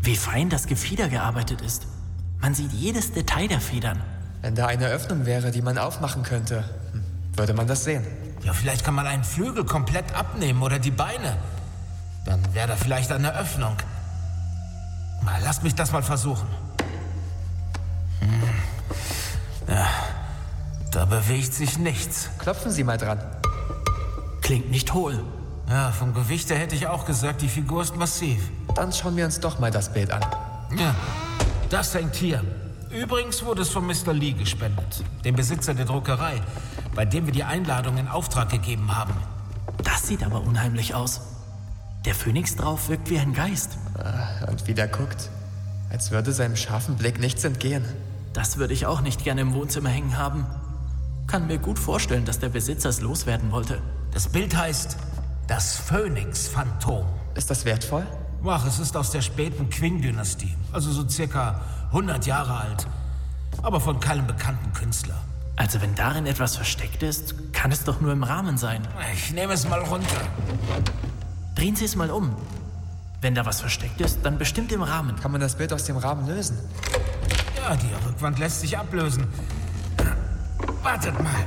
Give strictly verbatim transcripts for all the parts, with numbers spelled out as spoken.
Wie fein das Gefieder gearbeitet ist. Man sieht jedes Detail der Federn. Wenn da eine Öffnung wäre, die man aufmachen könnte, würde man das sehen. Ja, vielleicht kann man einen Flügel komplett abnehmen oder die Beine. Dann wäre da vielleicht eine Öffnung. Mal, lass mich das mal versuchen. Hm. Ja, da bewegt sich nichts. Klopfen Sie mal dran. Klingt nicht hohl. Ja, vom Gewicht her hätte ich auch gesagt, die Figur ist massiv. Dann schauen wir uns doch mal das Bild an. Ja, das hängt hier. Übrigens wurde es von Mister Lee gespendet, dem Besitzer der Druckerei, bei dem wir die Einladung in Auftrag gegeben haben. Das sieht aber unheimlich aus. Der Phönix drauf wirkt wie ein Geist. Und wie der guckt, als würde seinem scharfen Blick nichts entgehen. Das würde ich auch nicht gerne im Wohnzimmer hängen haben. Kann mir gut vorstellen, dass der Besitzer es loswerden wollte. Das Bild heißt das Phönix-Phantom. Ist das wertvoll? Ach, es ist aus der späten Qing-Dynastie, also so circa hundert Jahre alt, aber von keinem bekannten Künstler. Also wenn darin etwas versteckt ist, kann es doch nur im Rahmen sein. Ich nehme es mal runter. Drehen Sie es mal um. Wenn da was versteckt ist, dann bestimmt im Rahmen. Kann man das Bild aus dem Rahmen lösen? Ja, die Rückwand lässt sich ablösen. Wartet mal.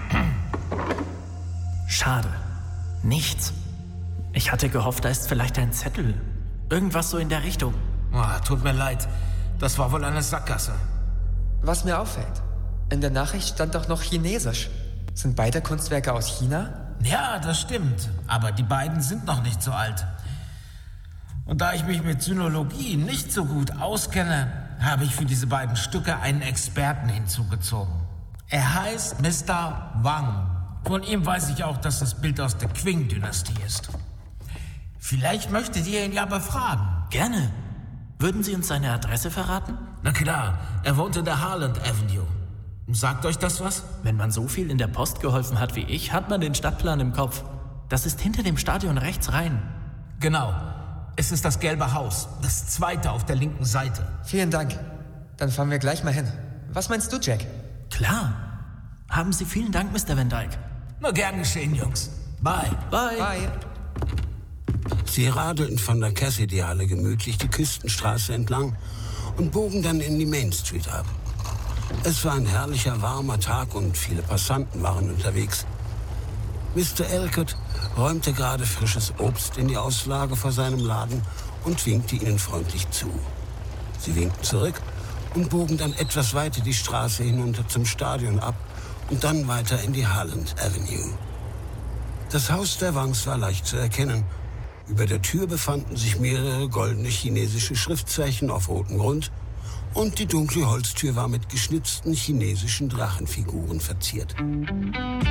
Schade. Nichts. Ich hatte gehofft, da ist vielleicht ein Zettel. Irgendwas so in der Richtung. Oh, tut mir leid. Das war wohl eine Sackgasse. Was mir auffällt, in der Nachricht stand doch noch Chinesisch. Sind beide Kunstwerke aus China? Ja, das stimmt. Aber die beiden sind noch nicht so alt. Und da ich mich mit Sinologie nicht so gut auskenne, habe ich für diese beiden Stücke einen Experten hinzugezogen. Er heißt Mister Wang. Von ihm weiß ich auch, dass das Bild aus der Qing-Dynastie ist. Vielleicht möchtet ihr ihn ja befragen. Gerne. Würden Sie uns seine Adresse verraten? Na klar, er wohnt in der Harland Avenue. Sagt euch das was? Wenn man so viel in der Post geholfen hat wie ich, hat man den Stadtplan im Kopf. Das ist hinter dem Stadion rechts rein. Genau. Es ist das gelbe Haus, das zweite auf der linken Seite. Vielen Dank. Dann fahren wir gleich mal hin. Was meinst du, Jack? Klar. Haben Sie vielen Dank, Mister Van Dyke. Na, gern geschehen, Jungs. Bye. Bye. Bye. Sie radelten von der Cassidy-Halle gemütlich die Küstenstraße entlang und bogen dann in die Main Street ab. Es war ein herrlicher, warmer Tag und viele Passanten waren unterwegs. Mister Elcott räumte gerade frisches Obst in die Auslage vor seinem Laden und winkte ihnen freundlich zu. Sie winkten zurück und bogen dann etwas weiter die Straße hinunter zum Stadion ab und dann weiter in die Harland Avenue. Das Haus der Wangs war leicht zu erkennen. Über der Tür befanden sich mehrere goldene chinesische Schriftzeichen auf rotem Grund und die dunkle Holztür war mit geschnitzten chinesischen Drachenfiguren verziert.